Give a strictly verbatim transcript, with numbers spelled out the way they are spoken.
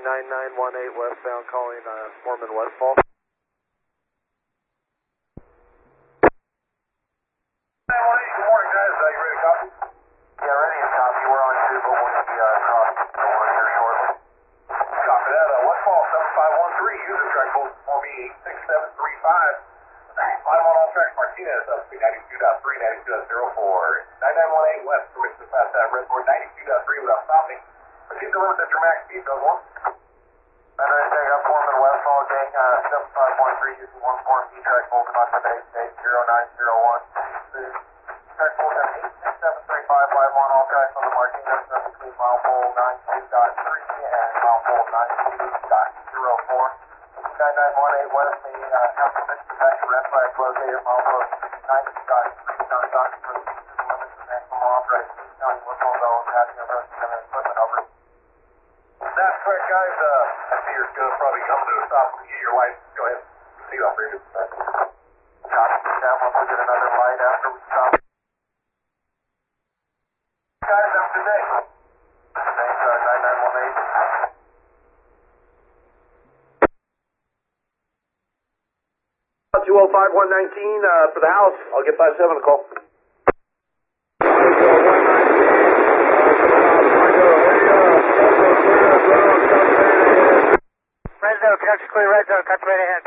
nine nine one eight westbound calling uh, Foreman Westfall. nine one eight, good morning guys, uh, you ready to copy? Yeah, ready to copy. We're on two, but we'll be uh, crossing the one here shortly. Copy that, uh, Westfall seven five one three, user track code for me eight six seven three five. I'm on all tracks, Martinez, up to ninety-two point three, ninety-two point zero four. nine nine one eight west, permission to pass that red board ninety-two point three without stopping. Proceed to limit at your max speed, Doug one. I'm ready to take up Foreman Westfall, gang uh, seven five one three, using one four B track hold on to eight eight zero nine zero one. Track hold at eight six seven three five, live on all tracks on the Martinez, between mile pole ninety-two point three and mile pole ninety-two point zero four. nine nine one eight west, the uh, have permission to pass your red flag located mile pole ninety point three, non-doctor for the limits of maximum authorized King County Westfall zone, passing of rest and equipment over. That's correct, guys. Uh, I see you're going to probably come to a stop and get your license. Go ahead. Proceed, operator. Copy that. Once we get another light after we stop. Guys, have a good day. Thanks, uh, nine nine one eight. two oh five one nineteen uh, for the house. I'll get five seven to call. Red zone, connection clear, red zone, cut straight ahead.